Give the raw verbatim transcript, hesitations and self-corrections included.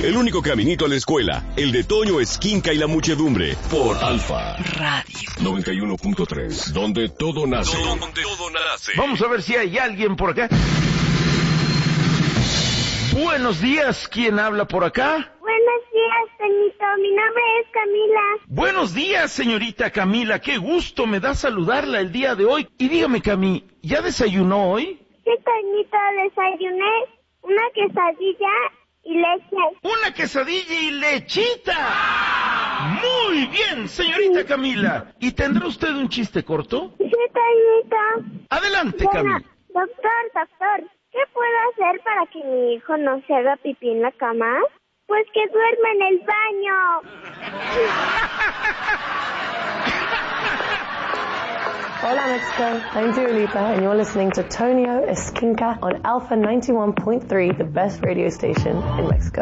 el único caminito a la escuela, el de Toño Esquinca y la muchedumbre, por Alfa Radio noventa y uno punto tres, donde todo nace. Donde todo nace. Vamos a ver si hay alguien por acá. Buenos días, ¿quién habla por acá? Buenos días, Toñito, mi nombre es Camila. Buenos días, señorita Camila, qué gusto me da saludarla el día de hoy. Y dígame, Cami, ¿ya desayunó hoy? Sí, Toñito, desayuné una quesadilla y leche. ¡Una quesadilla y lechita! Muy bien, señorita Camila. ¿Y tendrá usted un chiste corto? Sí, Toñito. Adelante, Bueno, Camila. doctor, doctor, ¿qué puedo hacer para que mi hijo no se haga pipí en la cama? Pues que duerma en el baño. Hola Mexico, I'm Dua Lipa and you're listening to Tonio Esquinca on Alpha ninety-one point three, the best radio station in Mexico.